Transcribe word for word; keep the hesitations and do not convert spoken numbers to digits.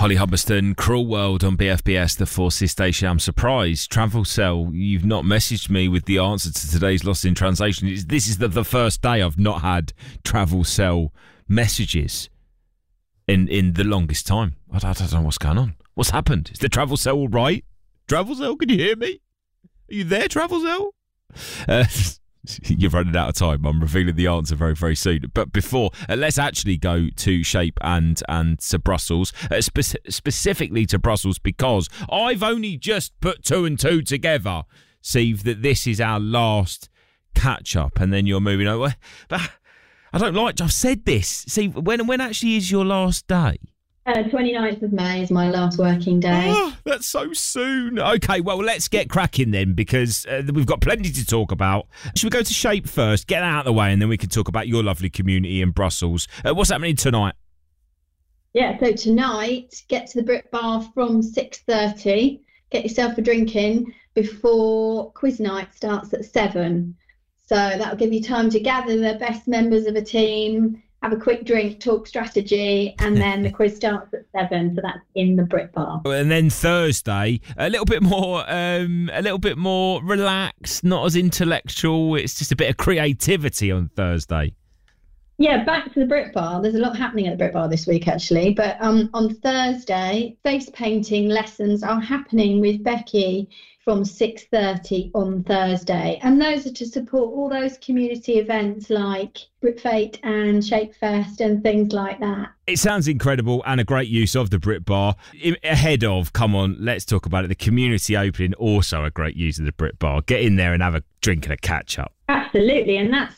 Holly Hubberston, Cruel World on B F B S, the Forces Station. I'm surprised. Travel Cell, you've not messaged me with the answer to today's Lost in Translation. It's, this is the, the first day I've not had Travel Cell messages in, in the longest time. I don't, I don't know what's going on. What's happened? Is the Travel Cell all right? Travel Cell, can you hear me? Are you there, Travel Cell? Uh, You're running out of time. I'm revealing the answer very, very soon. But before, uh, let's actually go to Shape and and to Brussels, uh, spe- specifically to Brussels, because I've only just put two and two together, Steve, that this is our last catch-up, and then you're moving over. But I don't like, I've said this. See, when, when actually is your last day? Uh, twenty-ninth of May is my last working day. Oh, that's so soon. Okay, well, let's get cracking then, because uh, we've got plenty to talk about. Should we go to Shape first, get out of the way, and then we can talk about your lovely community in Brussels. Uh, what's happening tonight? Yeah, so tonight, get to the Brit Bar from six thirty. Get yourself a drink in before quiz night starts at seven. So that'll give you time to gather the best members of a team, have a quick drink, talk strategy, and then the quiz starts at seven. So that's in the Brit Bar. And then Thursday, a little bit more, um, a little bit more relaxed, not as intellectual. It's just a bit of creativity on Thursday. Yeah, back to the Brit Bar. There's a lot happening at the Brit Bar this week, actually. But um, on Thursday, face painting lessons are happening with Becky from six thirty on Thursday. And those are to support all those community events like Brit Fate and Shapefest and things like that. It sounds incredible and a great use of the Brit Bar. Ahead of, come on, let's talk about it, the community opening, also a great use of the Brit Bar. Get in there and have a drink and a catch-up. Absolutely, and that's